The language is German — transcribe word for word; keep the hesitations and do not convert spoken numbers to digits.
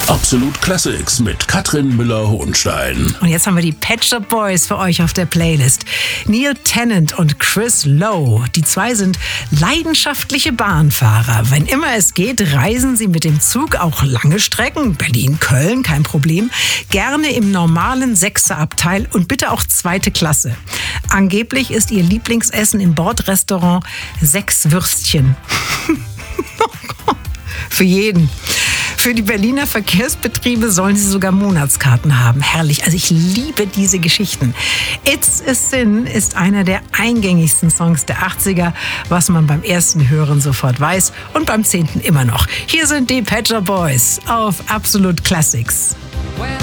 Absolut Classics mit Katrin Müller-Hohenstein. Und jetzt haben wir die Pet Shop Boys für euch auf der Playlist. Neil Tennant und Chris Lowe. Die zwei sind leidenschaftliche Bahnfahrer. Wenn immer es geht, reisen sie mit dem Zug auch lange Strecken. Berlin, Köln, kein Problem. Gerne im normalen Sechserabteil und bitte auch zweite Klasse. Angeblich ist ihr Lieblingsessen im Bordrestaurant sechs Würstchen. Für jeden. Für die Berliner Verkehrsbetriebe sollen sie sogar Monatskarten haben. Herrlich, also ich liebe diese Geschichten. It's a Sin ist einer der eingängigsten Songs der achtziger, was man beim ersten Hören sofort weiß und beim zehnten immer noch. Hier sind die Pet Shop Boys auf Absolut Classics.